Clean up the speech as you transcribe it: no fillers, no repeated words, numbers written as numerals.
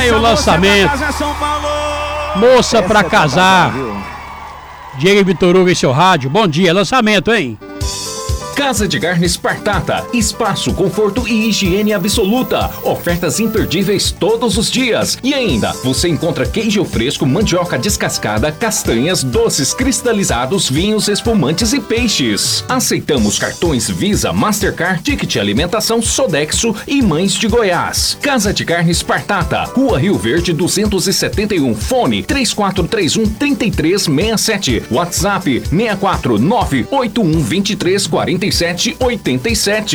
Aí o lançamento. Moça pra casar. Diego e Vitor Hugo em seu rádio. Bom dia, lançamento, hein? Casa de Carnes Spartata, espaço, conforto e higiene absoluta. Ofertas imperdíveis todos os dias. E ainda, você encontra queijo fresco, mandioca descascada, castanhas, doces cristalizados, vinhos, espumantes e peixes. Aceitamos cartões Visa, Mastercard, Ticket Alimentação, Sodexo e Mães de Goiás. Casa de Carnes Spartata, Rua Rio Verde 271, fone 3431-3367, WhatsApp 649-8123-4787.